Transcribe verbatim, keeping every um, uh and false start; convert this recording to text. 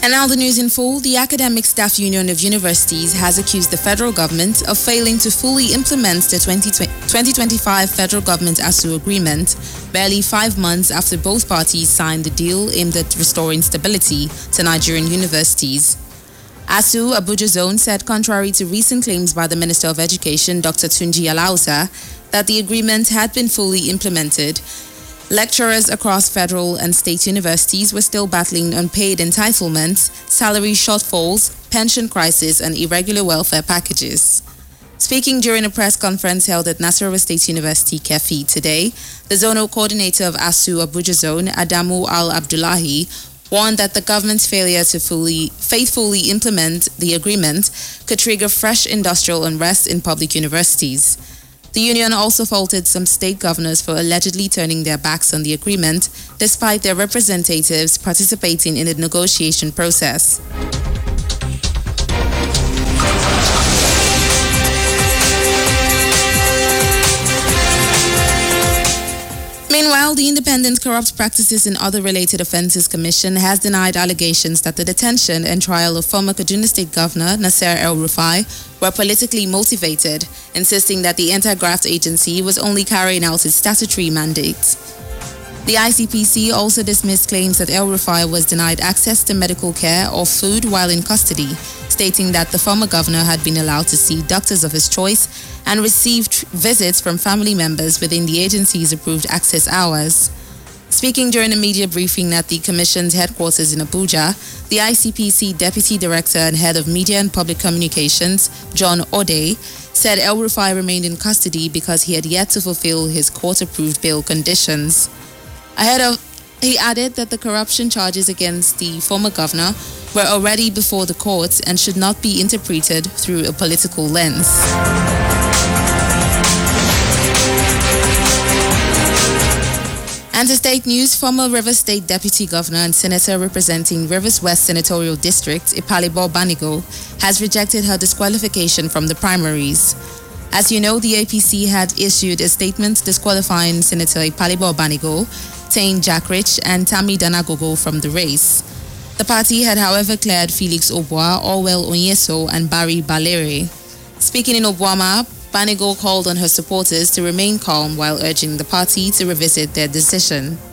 And now the news in full. The Academic Staff Union of Universities has accused the federal government of failing to fully implement the twenty twenty-five federal government A S U agreement, barely five months after both parties signed the deal aimed at restoring stability to Nigerian universities. A S U Abuja Zone said, contrary to recent claims by the Minister of Education, Doctor Tunji Alausa, that the agreement had been fully implemented, lecturers across federal and state universities were still battling unpaid entitlements, salary shortfalls, pension crisis, and irregular welfare packages. Speaking during a press conference held at Nasarawa State University, Kefi, today, the zonal coordinator of A S U Abuja Zone, Adamu Al-Abdullahi, warned that the government's failure to fully, faithfully implement the agreement could trigger fresh industrial unrest in public universities. The union also faulted some state governors for allegedly turning their backs on the agreement, despite their representatives participating in the negotiation process. Meanwhile, the Independent Corrupt Practices and Other Related Offences Commission has denied allegations that the detention and trial of former Kaduna State Governor Nasir El-Rufai were politically motivated, insisting that the anti-graft agency was only carrying out its statutory mandate. The I C P C also dismissed claims that El-Rufai was denied access to medical care or food while in custody, stating that the former governor had been allowed to see doctors of his choice and received visits from family members within the agency's approved access hours. Speaking during a media briefing at the Commission's headquarters in Abuja, the I C P C Deputy Director and Head of Media and Public Communications, John Ode, said El-Rufai remained in custody because he had yet to fulfill his court-approved bail conditions. Ahead of, he added that the corruption charges against the former governor were already before the courts and should not be interpreted through a political lens. And to state news, former Rivers State Deputy Governor and Senator representing Rivers West Senatorial District, Ipalibo Banigo, has rejected her disqualification from the primaries. As you know, the A P C had issued a statement disqualifying Senator Ipalibo Banigo, Tain Jack Rich, and Tammy Danagogo from the race. The party had, however, cleared Felix Obwa, Orwell Onyeso, and Barry Balere. Speaking in Obwama, Banigo called on her supporters to remain calm while urging the party to revisit their decision.